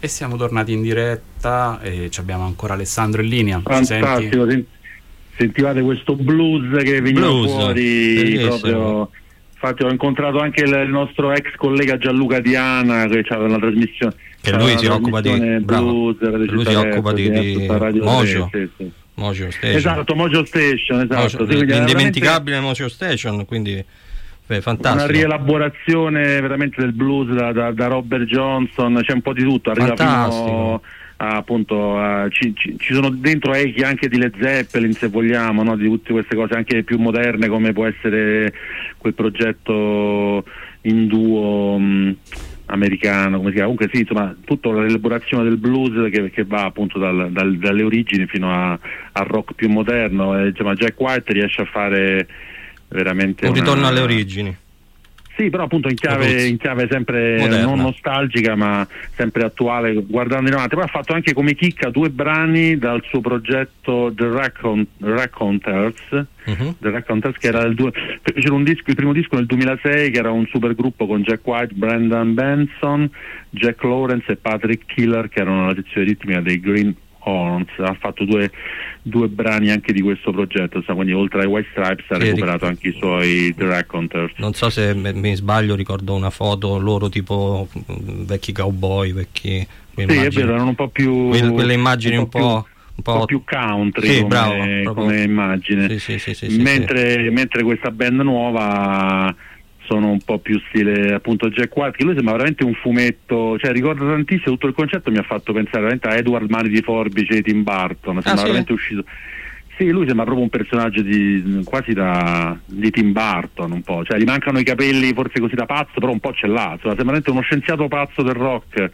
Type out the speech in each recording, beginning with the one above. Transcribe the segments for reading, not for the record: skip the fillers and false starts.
E siamo tornati in diretta e abbiamo ancora Alessandro in linea. Fantastico, sentivate questo blues che veniva fuori proprio. Infatti ho incontrato anche il nostro ex collega Gianluca Diana, che c'aveva una trasmissione, che lui si occupa di blues, lui si occupa di Mojo. Mojo Station. Esatto, Mojo Station, esatto. L'indimenticabile Mojo Station, quindi fantastico. Una rielaborazione veramente del blues da Robert Johnson, c'è un po' di tutto, arriva fino appunto ci sono dentro echi anche di Led Zeppelin, se vogliamo, no? Di tutte queste cose anche più moderne, come può essere quel progetto in duo americano, come si chiama? Comunque sì, insomma, tutta la rielaborazione del blues che va appunto dalle origini fino al rock più moderno, e insomma Jack White riesce a fare veramente un ritorno alle origini. Sì, però appunto in chiave sempre moderna, non nostalgica, ma sempre attuale, guardando in avanti. Poi ha fatto anche come chicca 2 brani dal suo progetto The Raconteurs, che era fecero il primo disco nel 2006, che era un super gruppo con Jack White, Brendan Benson, Jack Lawrence e Patrick Killer, che erano la sezione ritmica dei Green Horns. Ha fatto due brani anche di questo progetto, quindi oltre ai White Stripes ha recuperato anche i suoi The Raconteurs. Non so se mi sbaglio, ricordo una foto loro tipo vecchi cowboy, sì, è vero, erano un po' più quelle immagini un po' più country, come immagine. Sì, mentre questa band nuova sono un po' più stile appunto Jack White, che lui sembra veramente un fumetto, cioè ricorda tantissimo, tutto il concetto mi ha fatto pensare veramente a Edward Mani di Forbice e Tim Burton, sembra veramente uscito. Sì, lui sembra proprio un personaggio quasi di Tim Burton, un po', cioè gli mancano i capelli forse così da pazzo, però un po' ce l'ha, sembra veramente uno scienziato pazzo del rock.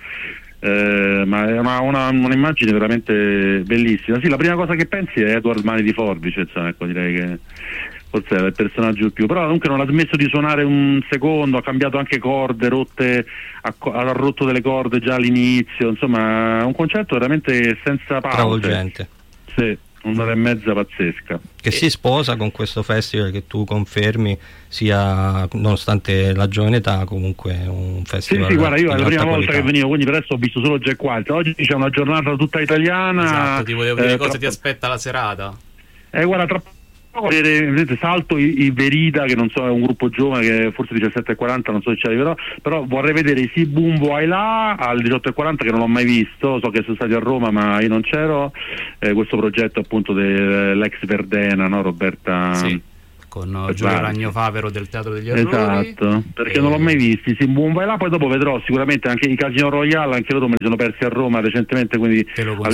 Ma è un'immagine veramente bellissima. Sì, la prima cosa che pensi è Edward Mani di Forbice, ecco, direi che forse è il personaggio più, però comunque non ha smesso di suonare un secondo, ha cambiato anche corde rotte, ha rotto delle corde già all'inizio, insomma un concerto veramente senza pause, travolgente. Sì, 1 ora e mezza pazzesca, che si sposa con questo festival che tu confermi sia, nonostante la giovane età, comunque un festival. Sì, guarda, io è la prima volta che venivo, quindi per adesso ho visto solo Jack White. Oggi c'è una giornata tutta italiana. Esatto, ti volevo dire cosa ti aspetta la serata. Guarda, tra vedete, salto i Verida, che non so, è un gruppo giovane che forse 17:40, non so se ci arriverò, però vorrei vedere i Si Boom Vuoi Là al 18:40, che non l'ho mai visto, so che sono stati a Roma ma io non c'ero, questo progetto appunto dell'ex Verdena, no? Roberta, sì, con Giulio Ragno Favero del Teatro degli Errori. Esatto, perché non l'ho mai visti, Si Boom Vuoi Là, poi dopo vedrò sicuramente anche i Casino Royale, anche loro me li sono persi a Roma recentemente, quindi alle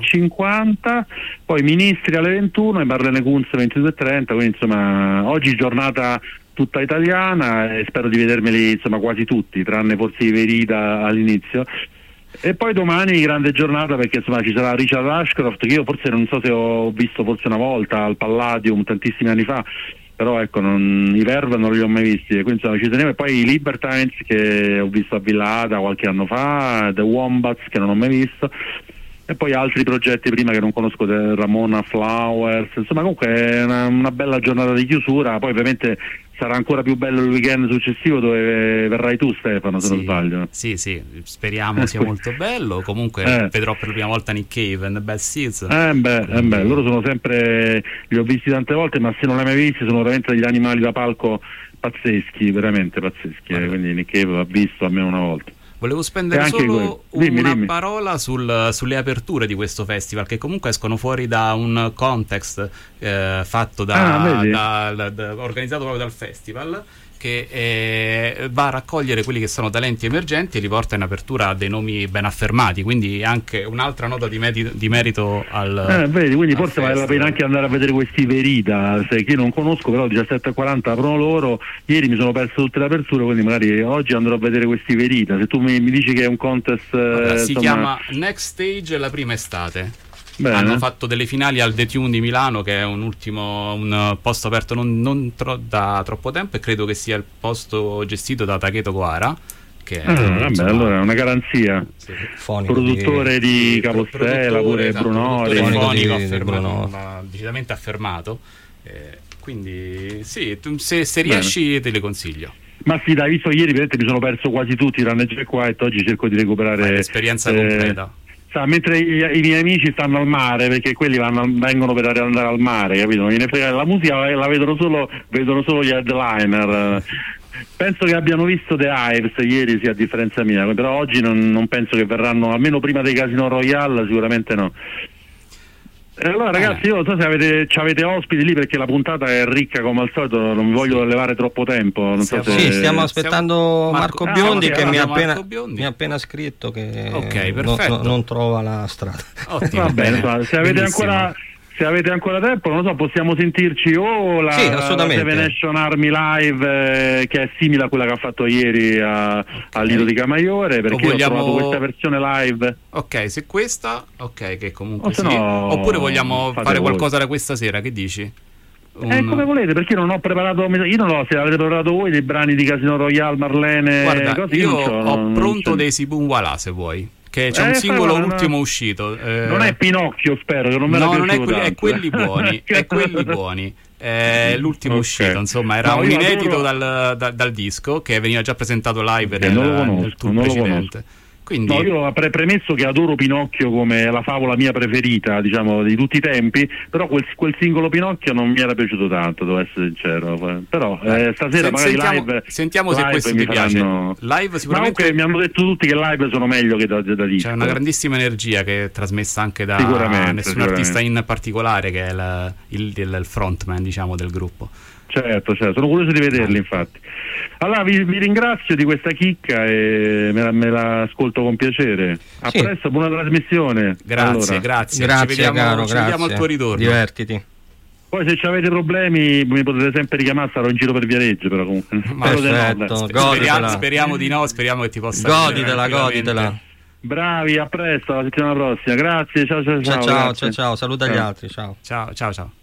19:50, poi Ministri alle 21 e Marlene Kunz 22:30, quindi insomma oggi giornata tutta italiana e spero di vedermeli insomma quasi tutti, tranne forse i Verida all'inizio. E poi domani grande giornata, perché insomma ci sarà Richard Ashcroft, che io forse non so se ho visto forse una volta al Palladium tantissimi anni fa, però ecco i Verve non li ho mai visti, quindi insomma ci tenevo. E poi i Libertines, che ho visto a Villada qualche anno fa, The Wombats, che non ho mai visto, e poi altri progetti prima che non conosco, Ramona Flowers, insomma comunque è una bella giornata di chiusura. Poi ovviamente sarà ancora più bello il weekend successivo, dove verrai tu, Stefano, se non sbaglio. Sì, speriamo sia molto bello. Comunque vedrò per la prima volta Nick Cave and the Bad Seeds. Loro sono sempre, li ho visti tante volte, ma se non li hai mai visti sono veramente degli animali da palco pazzeschi, veramente pazzeschi. Quindi Nick Cave va visto almeno una volta. Volevo spendere solo una parola sulle aperture di questo festival, che comunque escono fuori da un context fatto organizzato proprio dal festival, che va a raccogliere quelli che sono talenti emergenti e li porta in apertura a dei nomi ben affermati, quindi anche un'altra nota di merito al quindi forse vale la pena anche andare a vedere questi Verida, che io non conosco, però 17:40 aprono loro. Ieri mi sono perso tutte le aperture, quindi magari oggi andrò a vedere questi Verida. Se tu mi dici che è un contest si chiama Next Stage la prima estate. Bene. Hanno fatto delle finali al The Tune di Milano, che è un posto aperto da troppo tempo, e credo che sia il posto gestito da Taketo Gohara, che allora è una garanzia. Sì. Produttore di Capostela, pure Brunori, decisamente affermato, quindi sì, se riesci te le consiglio. Ma sì, dai, visto ieri mi sono perso quasi tutti tranne Jack White, oggi cerco di recuperare l'esperienza completa. Mentre i miei amici stanno al mare, perché quelli vengono per andare al mare, capito? La musica la vedono solo gli headliner. Penso che abbiano visto The Hives ieri, sì, a differenza mia, però oggi non penso che verranno, almeno prima dei Casino Royale sicuramente no. E allora ragazzi, io non so se avete ospiti lì, perché la puntata è ricca come al solito, non vi voglio levare troppo tempo. Non so se... Sì, stiamo aspettando Marco Biondi, che mi ha appena scritto che non trova la strada. Ottimo, va bene, se avete ancora tempo, non so, possiamo sentirci o la Seven Nation Army Live, che è simile a quella che ha fatto ieri al Lido di Camaiore, perché ho trovato questa versione live. Ok, se questa, che comunque sì. Oppure vogliamo fare qualcosa da questa sera, che dici? Come volete, perché non ho preparato, io non so se avete preparato voi dei brani di Casino Royale, Marlene. Guarda, cose, io ho pronto dei Sibun Voilà, se vuoi. Che c'è un singolo ultimo uscito. Non è Pinocchio, spero, che non me non è quelli buoni, è quelli buoni. L'ultimo uscito, insomma, era un inedito dal disco che veniva già presentato live nel tour precedente. Quindi... No, io ho premesso che adoro Pinocchio come la favola mia preferita, diciamo, di tutti i tempi, però quel singolo Pinocchio non mi era piaciuto tanto, devo essere sincero. Però stasera magari sentiamo se questo ti piace. Live sicuramente. Ma mi hanno detto tutti che live sono meglio che da disco. C'è una grandissima energia che è trasmessa anche da nessun artista in particolare, che è il frontman, diciamo, del gruppo. Certo, sono curioso di vederli, infatti. Allora vi ringrazio di questa chicca e me la ascolto con piacere. A presto, buona trasmissione. Grazie. Grazie, ci vediamo al tuo ritorno. Divertiti. Poi se avete problemi mi potete sempre richiamare, sarò in giro per Viareggio, però comunque. Perfetto, speriamo di no, speriamo che ti possa goditela. Bravi, a presto, alla settimana prossima. Grazie, ciao. Ciao, saluta gli altri, ciao. Ciao.